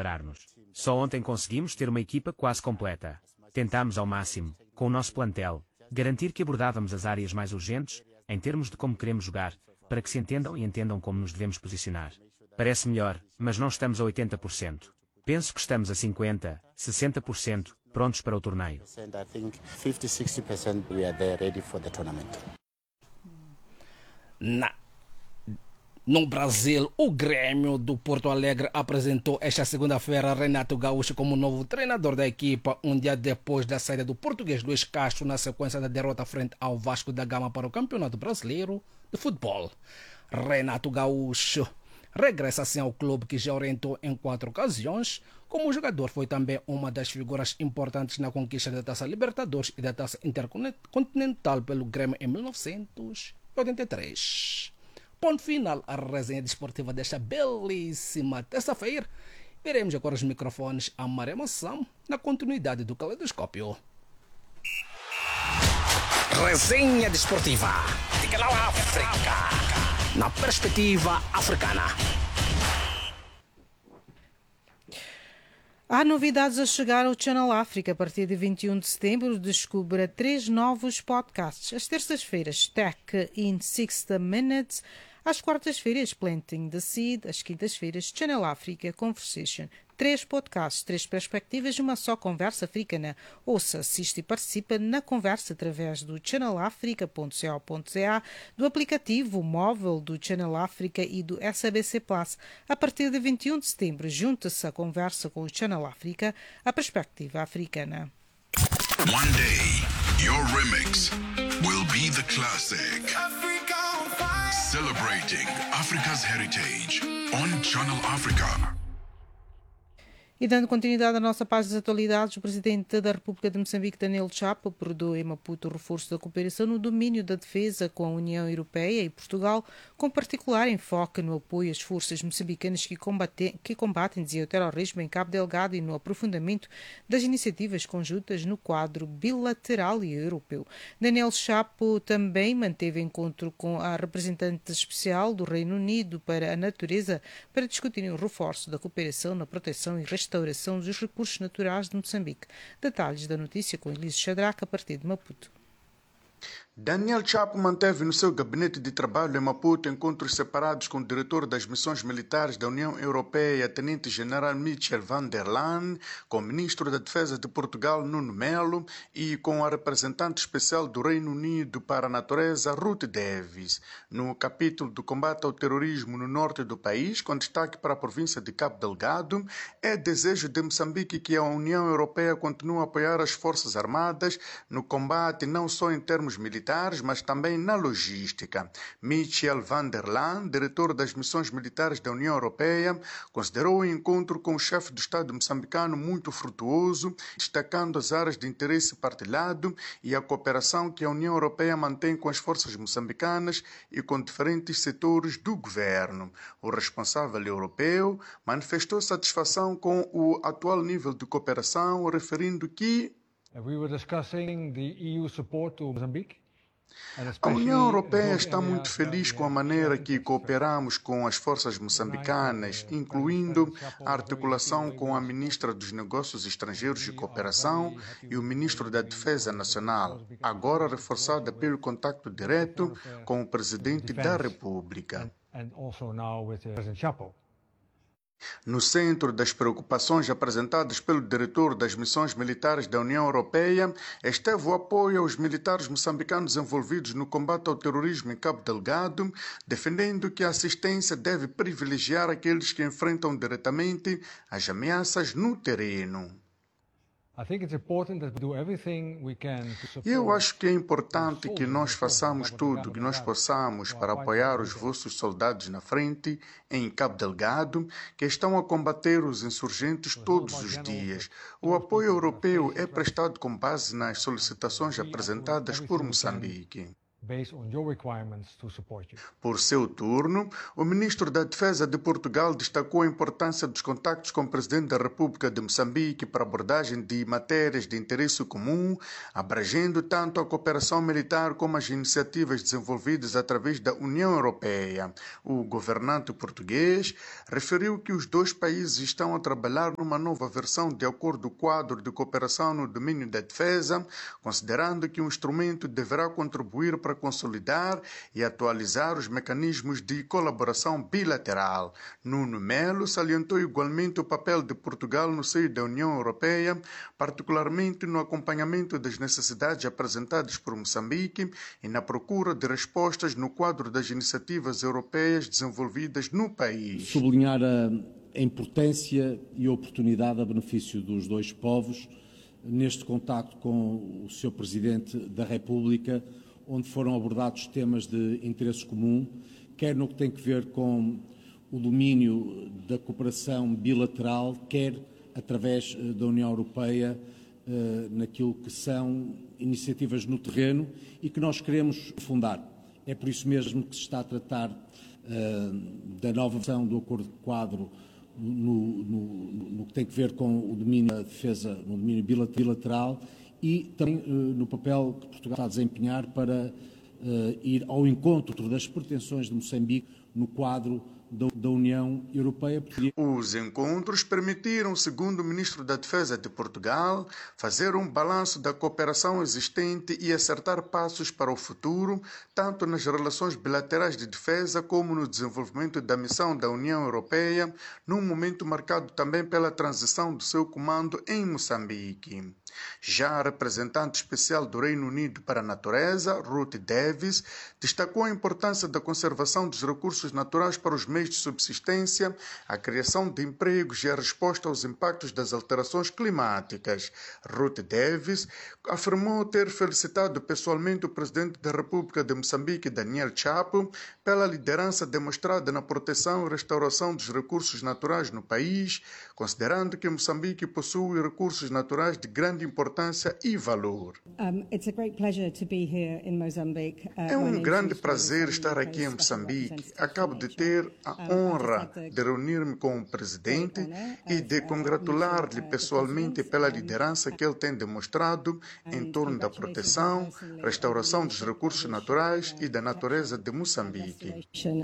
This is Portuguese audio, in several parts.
preparar-nos. Só ontem conseguimos ter uma equipa quase completa. Tentámos ao máximo, com o nosso plantel, garantir que abordávamos as áreas mais urgentes, em termos de como queremos jogar, para que se entendam e entendam como nos devemos posicionar. Parece melhor, mas não estamos a 80%. Penso que estamos a 50%, 60% prontos para o torneio. No Brasil, o Grêmio do Porto Alegre apresentou esta segunda-feira Renato Gaúcho como novo treinador da equipa, um dia depois da saída do português Luiz Castro na sequência da derrota frente ao Vasco da Gama para o Campeonato Brasileiro de Futebol. Renato Gaúcho regressa assim ao clube que já orientou em 4 ocasiões. Como jogador, foi também uma das figuras importantes na conquista da Taça Libertadores e da Taça Intercontinental pelo Grêmio em 1983. Ponto final à resenha desportiva desta belíssima terça-feira. Iremos agora os microfones a Maria Mação na continuidade do Caleidoscópio. Resenha desportiva de Canal África, na perspectiva africana. Há novidades a chegar ao Channel África. A partir de 21 de setembro, descubra 3 novos podcasts. Às terças-feiras, Tech in 60 Minutes. Às quartas-feiras, Planting the Seed. Às quintas-feiras, Channel África Conversation. 3 podcasts, 3 perspectivas, uma só conversa africana. Ouça, assiste e participa na conversa através do channelafrica.co.za, do aplicativo móvel do Channel África e do SABC Plus. A partir de 21 de setembro, junta-se à conversa com o Channel África, a perspectiva africana. One day, your remix will be the classic. Celebrating Africa's heritage on Channel Africa. E dando continuidade à nossa página de atualidades, o Presidente da República de Moçambique, Daniel Chapo, abordou em Maputo o reforço da cooperação no domínio da defesa com a União Europeia e Portugal, com particular enfoque no apoio às forças moçambicanas que combatem o terrorismo em Cabo Delgado e no aprofundamento das iniciativas conjuntas no quadro bilateral e europeu. Daniel Chapo também manteve encontro com a representante especial do Reino Unido para a natureza para discutirem o reforço da cooperação na proteção e restauração dos recursos naturais de Moçambique. Detalhes da notícia com Elise Shadrack a partir de Maputo. Daniel Chapo manteve no seu gabinete de trabalho em Maputo encontros separados com o diretor das missões militares da União Europeia, Tenente-General Michel van der Laan, com o ministro da Defesa de Portugal, Nuno Melo, e com a representante especial do Reino Unido para a Natureza, Ruth Davis. No capítulo do combate ao terrorismo no norte do país, com destaque para a província de Cabo Delgado, é desejo de Moçambique que a União Europeia continue a apoiar as Forças Armadas no combate não só em termos militares, mas também na logística. Michel van der Laan, diretor das missões militares da União Europeia, considerou o encontro com o chefe do Estado moçambicano muito frutuoso, destacando as áreas de interesse partilhado e a cooperação que a União Europeia mantém com as forças moçambicanas e com diferentes setores do governo. O responsável europeu manifestou satisfação com o atual nível de cooperação, referindo que we were discussing the EU support to Mozambique. A União Europeia está muito feliz com a maneira que cooperamos com as forças moçambicanas, incluindo a articulação com a Ministra dos Negócios Estrangeiros e Cooperação e o Ministro da Defesa Nacional, agora reforçada pelo contacto direto com o Presidente da República. No centro das preocupações apresentadas pelo diretor das missões militares da União Europeia esteve o apoio aos militares moçambicanos envolvidos no combate ao terrorismo em Cabo Delgado, defendendo que a assistência deve privilegiar aqueles que enfrentam diretamente as ameaças no terreno. Eu acho que é importante que nós façamos tudo o que nós possamos para apoiar os vossos soldados na frente, em Cabo Delgado, que estão a combater os insurgentes todos os dias. O apoio europeu é prestado com base nas solicitações apresentadas por Moçambique. based on your requirements to support you. Por seu turno, o ministro da Defesa de Portugal destacou a importância dos contactos com o presidente da República de Moçambique para abordagem de matérias de interesse comum, abrangendo tanto a cooperação militar como as iniciativas desenvolvidas através da União Europeia. O governante português referiu que os dois países estão a trabalhar numa nova versão de acordo quadro de cooperação no domínio da defesa, considerando que o instrumento deverá contribuir para consolidar e atualizar os mecanismos de colaboração bilateral. Nuno Melo salientou igualmente o papel de Portugal no seio da União Europeia, particularmente no acompanhamento das necessidades apresentadas por Moçambique e na procura de respostas no quadro das iniciativas europeias desenvolvidas no país. Sublinhar a importância e a oportunidade a benefício dos dois povos neste contacto com o Sr. Presidente da República, onde foram abordados temas de interesse comum, quer no que tem a ver com o domínio da cooperação bilateral, quer através da União Europeia, naquilo que são iniciativas no terreno e que nós queremos fundar. É por isso mesmo que se está a tratar da nova versão do Acordo de Quadro no que tem a ver com o domínio da defesa, no domínio bilateral e também no papel que Portugal está a desempenhar para ir ao encontro das pretensões de Moçambique no quadro da União Europeia. Os encontros permitiram, segundo o ministro da Defesa de Portugal, fazer um balanço da cooperação existente e acertar passos para o futuro, tanto nas relações bilaterais de defesa como no desenvolvimento da missão da União Europeia, num momento marcado também pela transição do seu comando em Moçambique. Já a representante especial do Reino Unido para a Natureza, Ruth Davis, destacou a importância da conservação dos recursos naturais para os meios de subsistência, a criação de empregos e a resposta aos impactos das alterações climáticas. Ruth Davis afirmou ter felicitado pessoalmente o presidente da República de Moçambique, Daniel Chapo, pela liderança demonstrada na proteção e restauração dos recursos naturais no país, considerando que Moçambique possui recursos naturais de grande importância e valor. É um grande prazer estar aqui em Moçambique. Acabo de ter a honra de reunir-me com o presidente e de congratular-lhe pessoalmente pela liderança que ele tem demonstrado em torno da proteção, restauração dos recursos naturais e da natureza de Moçambique.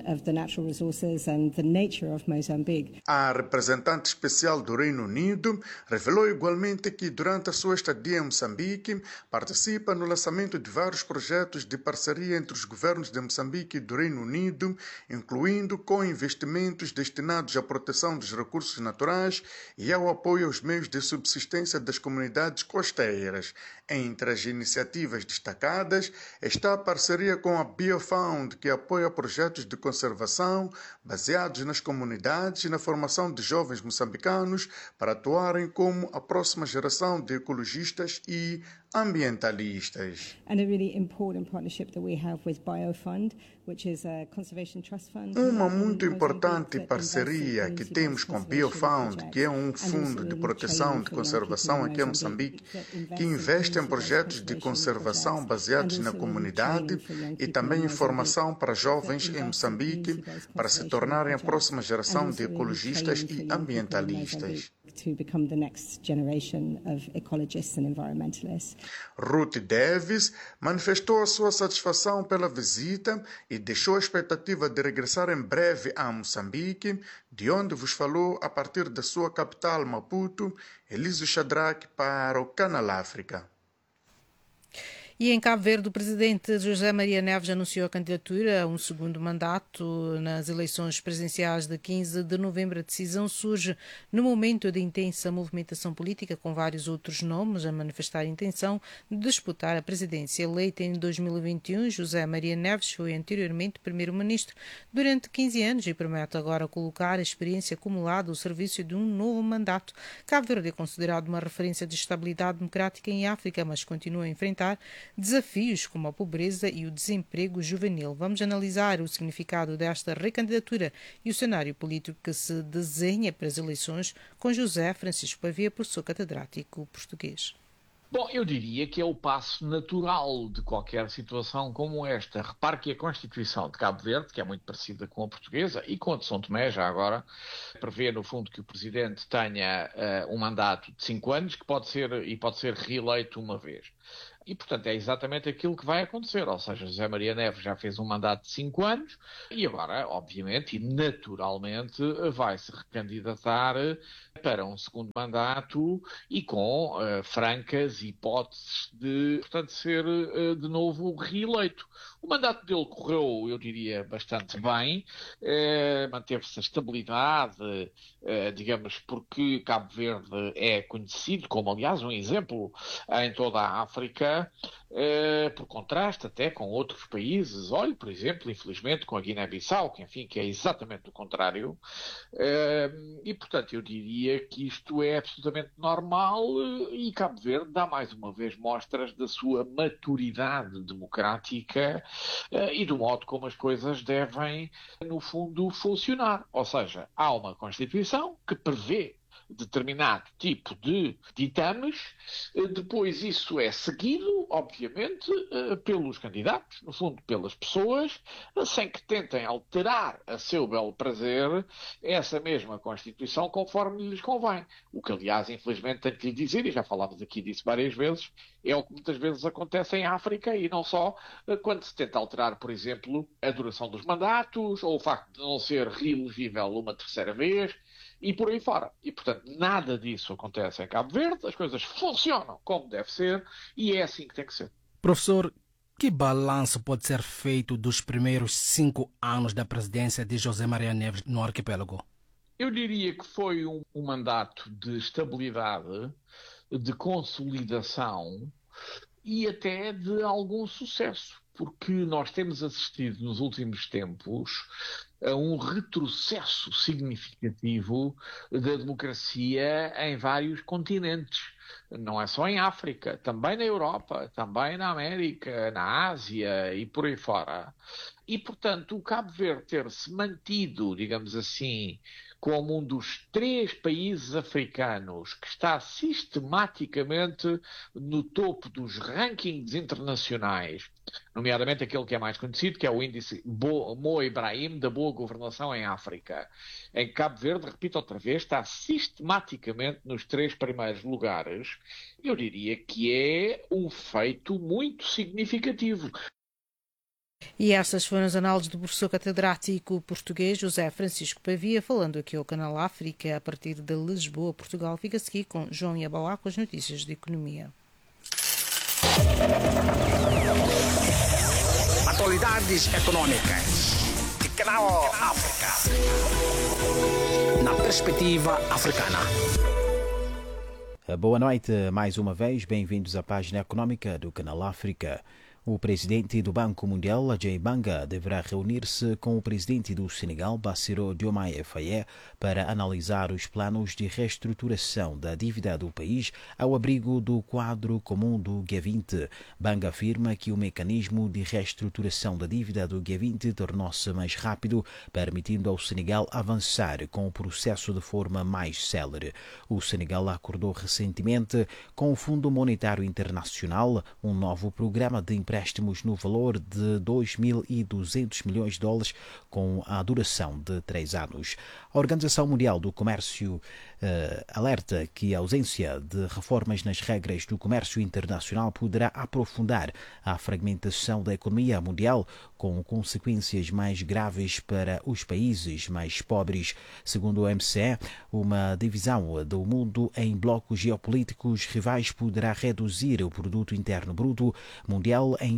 A representante especial do Reino Unido revelou igualmente que durante a sua estadia em Moçambique participa no lançamento de vários projetos de parceria entre os governos de Moçambique e do Reino Unido, incluindo co-investimentos destinados à proteção dos recursos naturais e ao apoio aos meios de subsistência das comunidades costeiras. Entre as iniciativas destacadas está a parceria com a BioFound, que apoia projetos de conservação baseados nas comunidades e na formação de jovens moçambicanos para atuarem como a próxima geração de ecologistas e ambientalistas. Uma muito importante parceria que temos com BioFound, que é um fundo de proteção e de conservação aqui em Moçambique, que investe em projetos de conservação baseados na comunidade e também em formação para jovens em Moçambique para se tornarem a próxima geração de ecologistas e ambientalistas. Ruth Davis manifestou a sua satisfação pela visita e deixou a expectativa de regressar em breve a Moçambique, de onde vos falou a partir da sua capital Maputo, Elísio Shadrack para o Canal África. E em Cabo Verde, o presidente José Maria Neves anunciou a candidatura a um segundo mandato nas eleições presidenciais de 15 de novembro. A decisão surge no momento de intensa movimentação política, com vários outros nomes a manifestar a intenção de disputar a presidência. Eleito em 2021, José Maria Neves foi anteriormente primeiro-ministro durante 15 anos e promete agora colocar a experiência acumulada ao serviço de um novo mandato. Cabo Verde é considerado uma referência de estabilidade democrática em África, mas continua a enfrentar desafios como a pobreza e o desemprego juvenil. Vamos analisar o significado desta recandidatura e o cenário político que se desenha para as eleições com José Francisco Pavia, professor catedrático português. Bom, eu diria que é o passo natural de qualquer situação como esta. Repare que a Constituição de Cabo Verde, que é muito parecida com a portuguesa e com a de São Tomé, já agora, prevê, no fundo, que o Presidente tenha um mandato de 5 anos que pode ser reeleito uma vez. E, portanto, é exatamente aquilo que vai acontecer. Ou seja, José Maria Neves já fez um mandato de 5 anos e agora, obviamente e naturalmente, vai se recandidatar para um segundo mandato e com francas hipóteses de, portanto, ser de novo reeleito. O mandato dele correu, eu diria, bastante bem, manteve-se a estabilidade, digamos, porque Cabo Verde é conhecido como, aliás, um exemplo em toda a África, por contraste até com outros países. Olhe, por exemplo, infelizmente, com a Guiné-Bissau, que é exatamente o contrário. E, portanto, eu diria que isto é absolutamente normal e Cabo Verde dá mais uma vez mostras da sua maturidade democrática e do modo como as coisas devem, no fundo, funcionar. Ou seja, há uma Constituição que prevê determinado tipo de ditames, depois isso é seguido, obviamente, pelos candidatos, no fundo pelas pessoas, sem que tentem alterar a seu belo prazer essa mesma Constituição conforme lhes convém. O que, aliás, infelizmente tenho que lhe dizer, e já falámos aqui disso várias vezes, é o que muitas vezes acontece em África e não só, quando se tenta alterar, por exemplo, a duração dos mandatos ou o facto de não ser reelegível uma terceira vez, e por aí fora. E, portanto, nada disso acontece em Cabo Verde, as coisas funcionam como deve ser e é assim que tem que ser. Professor, que balanço pode ser feito dos primeiros 5 anos da presidência de José Maria Neves no arquipélago? Eu diria que foi um mandato de estabilidade, de consolidação e até de algum sucesso, porque nós temos assistido nos últimos tempos a um retrocesso significativo da democracia em vários continentes. Não é só em África, também na Europa, também na América, na Ásia e por aí fora. E, portanto, o Cabo Verde ter-se mantido, digamos assim, como um dos 3 países africanos que está sistematicamente no topo dos rankings internacionais, nomeadamente aquele que é mais conhecido, que é o índice Mo Ibrahim da boa governação em África. Em Cabo Verde, repito outra vez, está sistematicamente nos 3 primeiros lugares. Eu diria que é um feito muito significativo. E estas foram as análises do professor catedrático português José Francisco Pavia, falando aqui ao Canal África, a partir de Lisboa, Portugal. Fica-se aqui com João Iabauá com as notícias de economia. Atualidades econômicas de Canal África. Na perspectiva africana. Boa noite, mais uma vez, bem-vindos à página econômica do Canal África. O presidente do Banco Mundial, Ajay Banga, deverá reunir-se com o presidente do Senegal, Bassirou Diomaye Faye, para analisar os planos de reestruturação da dívida do país ao abrigo do quadro comum do G20. Banga afirma que o mecanismo de reestruturação da dívida do G20 tornou-se mais rápido, permitindo ao Senegal avançar com o processo de forma mais célere. O Senegal acordou recentemente com o Fundo Monetário Internacional um novo programa de empréstimos no valor de 2.200 milhões de dólares com a duração de 3 anos. A Organização Mundial do Comércio alerta que a ausência de reformas nas regras do comércio internacional poderá aprofundar a fragmentação da economia mundial, com consequências mais graves para os países mais pobres. Segundo o OMC, uma divisão do mundo em blocos geopolíticos rivais poderá reduzir o produto interno bruto mundial em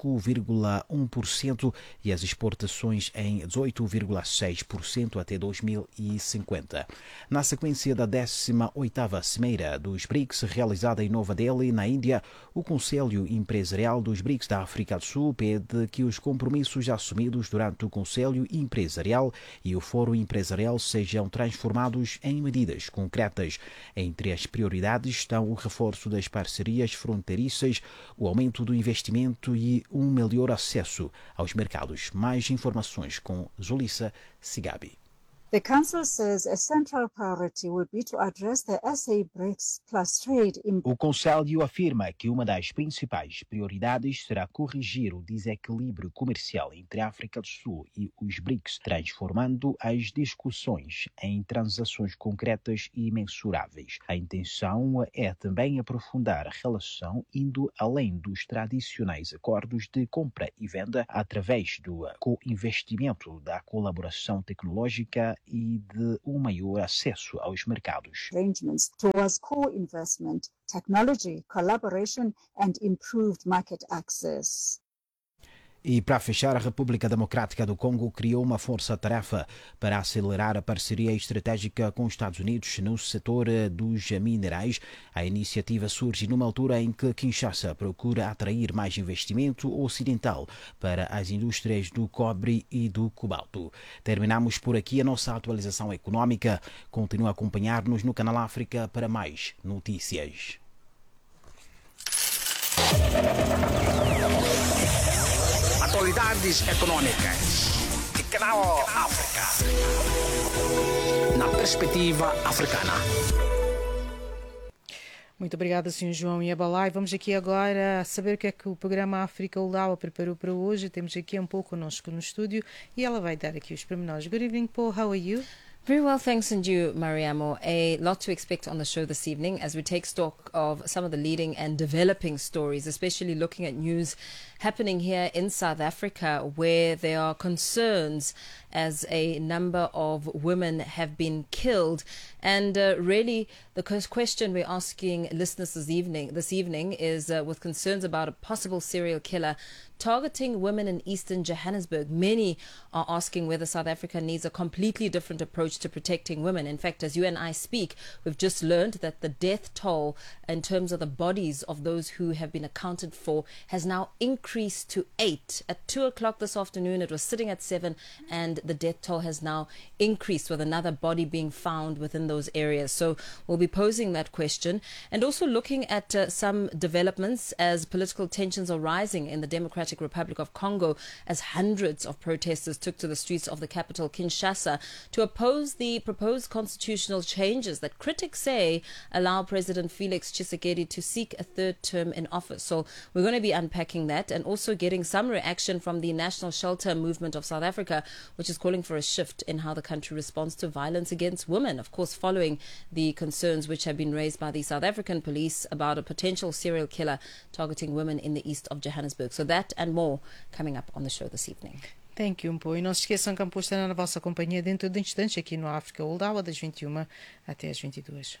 5,1% e as exportações em 18,6% até 2050. Na sequência da 18ª Cimeira dos BRICS, realizada em Nova Delhi, na Índia, o Conselho Empresarial dos BRICS da África do Sul pede que os compromissos assumidos durante o Conselho Empresarial e o Fórum Empresarial sejam transformados em medidas concretas. Entre as prioridades estão o reforço das parcerias fronteiriças, o aumento do investimento e um melhor acesso aos mercados. Mais informações com Julissa Sigabi. The Council says a central priority will be to address the SA BRICS plus trade imbalance. O Conselho afirma que uma das principais prioridades será corrigir o desequilíbrio comercial entre a África do Sul e os BRICS, transformando as discussões em transações concretas e mensuráveis. A intenção é também aprofundar a relação indo além dos tradicionais acordos de compra e venda através do co-investimento, da colaboração tecnológica e de um maior acesso aos mercados. Arrangements towards co-investment, technology, collaboration and improved market access. E para fechar, a República Democrática do Congo criou uma força-tarefa para acelerar a parceria estratégica com os Estados Unidos no setor dos minerais. A iniciativa surge numa altura em que Kinshasa procura atrair mais investimento ocidental para as indústrias do cobre e do cobalto. Terminamos por aqui a nossa atualização econômica. Continue a acompanhar-nos no Canal África para mais notícias. Atualidades econômicas de Canal África. Na perspectiva africana. Muito obrigada, Sr. João Yabalai. Vamos aqui agora saber o que é que o programa África Udawa preparou para hoje. Temos aqui um pouco connosco no estúdio e ela vai dar aqui os pormenores. Good evening, Paul. How are you? Very well, thanks, and you, Mariamo. A lot to expect on the show this evening as we take stock of some of the leading and developing stories, especially looking at news happening here in South Africa, where there are concerns as a number of women have been killed. And really, the question we're asking listeners this evening is with concerns about a possible serial killer targeting women in eastern Johannesburg. Many are asking whether South Africa needs a completely different approach to protecting women. In fact, as you and I speak, we've just learned that the death toll in terms of the bodies of those who have been accounted for has now increased to 8. At 2 o'clock this afternoon, it was sitting at 7, and the death toll has now increased with another body being found within those areas. So we'll be posing that question and also looking at some developments as political tensions are rising in the Democratic Republic of Congo as hundreds of protesters took to the streets of the capital Kinshasa to oppose the proposed constitutional changes that critics say allow President Felix Tshisekedi to seek a third term in office. So we're going to be unpacking that and also getting some reaction from the National Shelter Movement of South Africa, which is calling for a shift in how the country responds to violence against women, of course following the concerns which have been raised by the South African police about a potential serial killer targeting women in the east of Johannesburg. So that and more coming up on the show this evening. Thank you, Mpo. E não se esqueçam que a Mpo estará na vossa companhia dentro de instantes aqui no África Udawa, das 21 até as 22.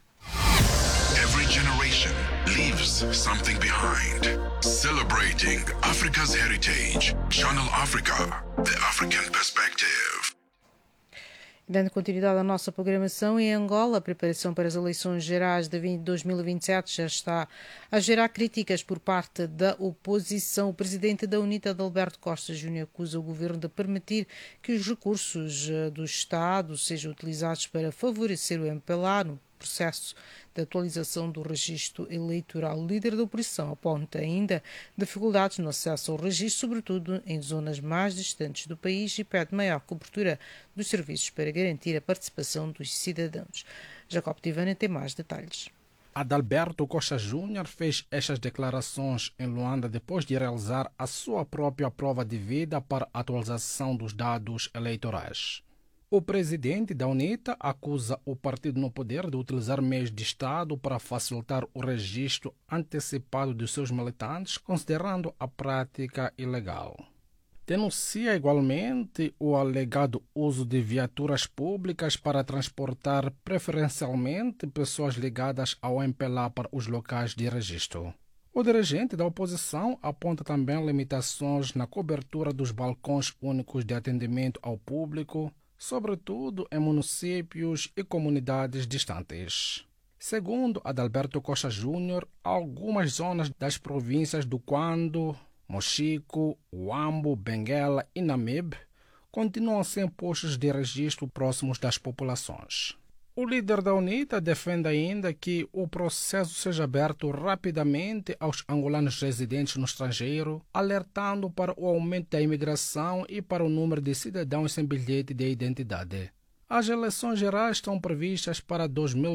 Every generation leaves something behind. Celebrating Africa's heritage. Channel Africa, the African perspective. Dando continuidade à nossa programação, em Angola, a preparação para as eleições gerais de 2027 já está a gerar críticas por parte da oposição. O presidente da UNITA, Adalberto Costa Júnior, acusa o governo de permitir que os recursos do Estado sejam utilizados para favorecer o MPLA no processo de atualização do registro eleitoral. O líder da oposição aponta ainda dificuldades no acesso ao registro, sobretudo em zonas mais distantes do país, e pede maior cobertura dos serviços para garantir a participação dos cidadãos. Jacob Tivana tem mais detalhes. Adalberto Costa Júnior fez estas declarações em Luanda depois de realizar a sua própria prova de vida para a atualização dos dados eleitorais. O presidente da UNITA acusa o partido no poder de utilizar meios de Estado para facilitar o registro antecipado de seus militantes, considerando a prática ilegal. Denuncia igualmente o alegado uso de viaturas públicas para transportar preferencialmente pessoas ligadas ao MPLA para os locais de registro. O dirigente da oposição aponta também limitações na cobertura dos balcões únicos de atendimento ao público, sobretudo em municípios e comunidades distantes. Segundo Adalberto Costa Júnior, algumas zonas das províncias do Kwando, Mochico, Huambo, Benguela e Namibe continuam sem postos de registro próximos das populações. O líder da UNITA defende ainda que o processo seja aberto rapidamente aos angolanos residentes no estrangeiro, alertando para o aumento da imigração e para o número de cidadãos sem bilhete de identidade. As eleições gerais estão previstas para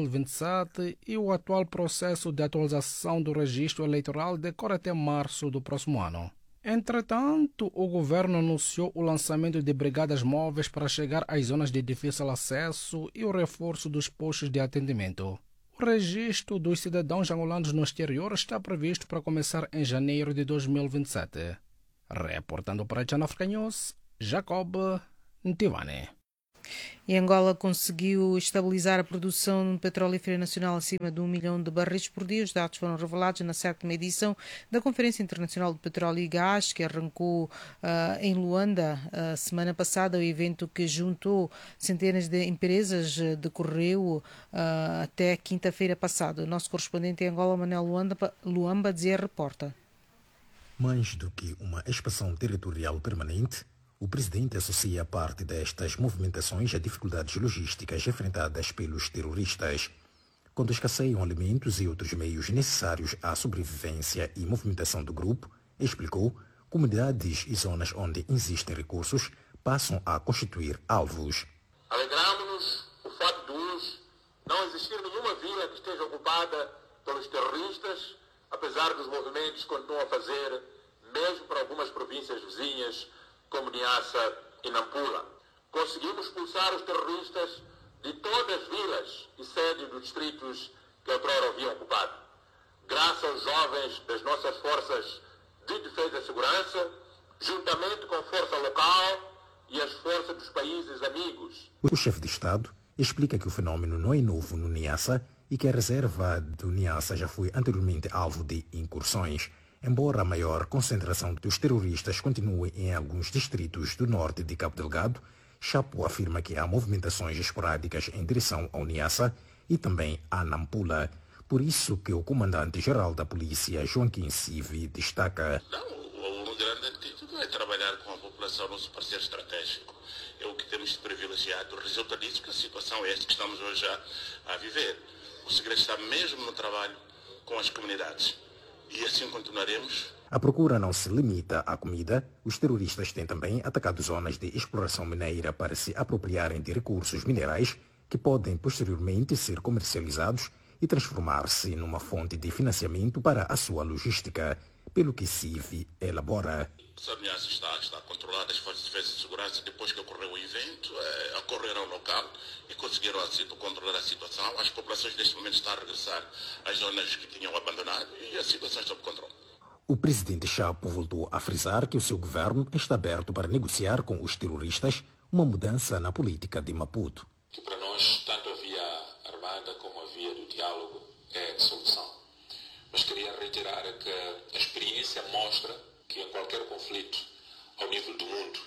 2027 e o atual processo de atualização do registro eleitoral decorre até março do próximo ano. Entretanto, o governo anunciou o lançamento de brigadas móveis para chegar às zonas de difícil acesso e o reforço dos postos de atendimento. O registro dos cidadãos angolanos no exterior está previsto para começar em janeiro de 2027. Reportando para a Channel Africa News, Jacob Ntivane. E Angola conseguiu estabilizar a produção de petróleo nacional acima de 1 milhão de barris por dia. Os dados foram revelados na 7ª edição da Conferência Internacional de Petróleo e Gás, que arrancou em Luanda a semana passada. O evento que juntou centenas de empresas decorreu até quinta-feira passada. O nosso correspondente em Angola, Manuel Luamba, dizia reporta. Mais do que uma expansão territorial permanente, o presidente associa parte destas movimentações a dificuldades logísticas enfrentadas pelos terroristas. Quando escasseiam alimentos e outros meios necessários à sobrevivência e movimentação do grupo, explicou, comunidades e zonas onde existem recursos passam a constituir alvos. Alegramos-nos o fato de hoje não existir nenhuma vila que esteja ocupada pelos terroristas, apesar dos movimentos que continuam a fazer, mesmo para algumas províncias vizinhas, como Niassa e Nampula. Conseguimos expulsar os terroristas de todas as vilas e sedes dos distritos que outrora haviam ocupado. Graças aos jovens das nossas forças de defesa e segurança, juntamente com a força local e as forças dos países amigos. O chefe de Estado explica que o fenômeno não é novo no Niassa e que a reserva do Niassa já foi anteriormente alvo de incursões. Embora a maior concentração dos terroristas continue em alguns distritos do norte de Cabo Delgado, Chapo afirma que há movimentações esporádicas em direção ao Niassa e também a Nampula. Por isso que o comandante-geral da polícia, Joaquim Sivi, destaca: o grande antídoto é trabalhar com a população no seu parceiro estratégico. É o que temos privilegiado. Resulta disso que a situação é esta que estamos hoje a viver. O segredo está mesmo no trabalho com as comunidades. E assim continuaremos. A procura não se limita à comida. Os terroristas têm também atacado zonas de exploração mineira para se apropriarem de recursos minerais que podem posteriormente ser comercializados e transformar-se numa fonte de financiamento para a sua logística, pelo que CIV elabora. A ameaça está controlada. As forças de defesa e segurança, depois que ocorreu o evento, acorreram ao local e conseguiram controlar a situação. As populações neste momento estão a regressar às zonas que tinham abandonado e a situação está sob controle. O presidente Chapo voltou a frisar que o seu governo está aberto para negociar com os terroristas uma mudança na política de Maputo. Que para nós, tanto a via armada como a via do diálogo é a solução. Mas queria reiterar que a experiência mostra que em qualquer conflito ao nível do mundo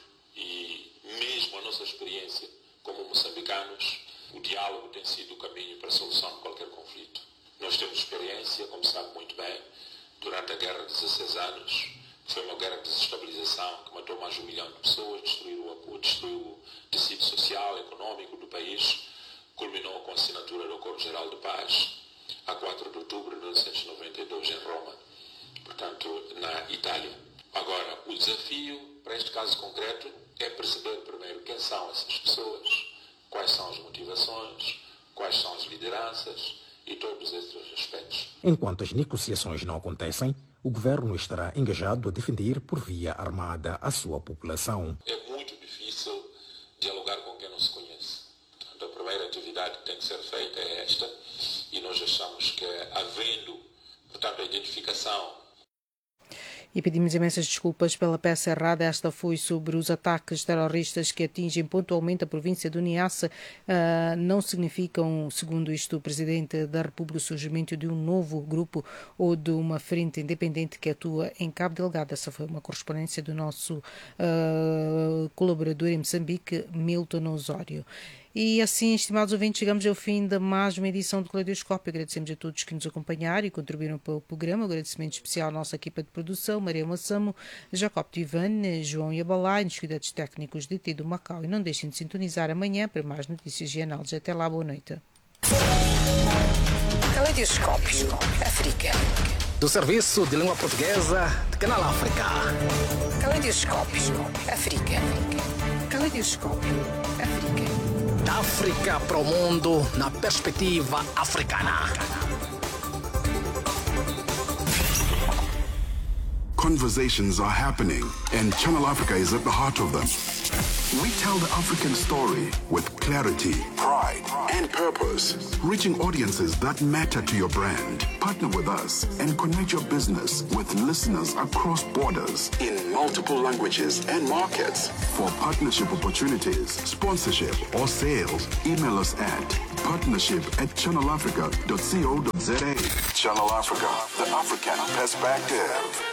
e mesmo a nossa experiência como moçambicanos, o diálogo tem sido o caminho para a solução de qualquer conflito. Nós temos experiência, como sabe muito bem, durante a guerra de 16 anos, que foi uma guerra de desestabilização que matou mais de 1 milhão de pessoas, destruiu o Maputo, destruiu o tecido social, econômico do país, culminou com a assinatura do Acordo Geral de Paz a 4 de outubro de 1992 em Roma, portanto na Itália. Agora, o desafio para este caso concreto é perceber primeiro quem são essas pessoas, quais são as motivações, quais são as lideranças e todos esses aspectos. Enquanto as negociações não acontecem, o governo estará engajado a defender por via armada a sua população. É muito difícil dialogar com quem não se conhece. Portanto, a primeira atividade que tem que ser feita é esta e nós achamos que havendo, portanto, a identificação. E pedimos imensas desculpas pela peça errada. Esta foi sobre os ataques terroristas que atingem pontualmente a província do Niassa. Não significam, segundo isto, o Presidente da República, o surgimento de um novo grupo ou de uma frente independente que atua em Cabo Delgado. Essa foi uma correspondência do nosso colaborador em Moçambique, Milton Osório. E assim, estimados ouvintes, chegamos ao fim de mais uma edição do Caleidoscópio. Agradecemos a todos que nos acompanharam e contribuíram para o programa. Agradecimento especial à nossa equipa de produção, Maria Massamo, Jacob Tivan, João Iabalai, nos cuidados técnicos de Tido Macau. E não deixem de sintonizar amanhã para mais notícias e análises. Até lá, boa noite. Caleidoscópio África. Do Serviço de Língua Portuguesa de Canal África. Caleidoscópio África. Caleidoscópio África. Da África para o mundo, na perspectiva africana. Conversations are happening, and Channel Africa is at the heart of them. We tell the African story with clarity, pride, and purpose, reaching audiences that matter to your brand. Partner with us and connect your business with listeners across borders in multiple languages and markets. For partnership opportunities, sponsorship, or sales, email us at partnership@channelafrica.co.za. Channel Africa, the African perspective.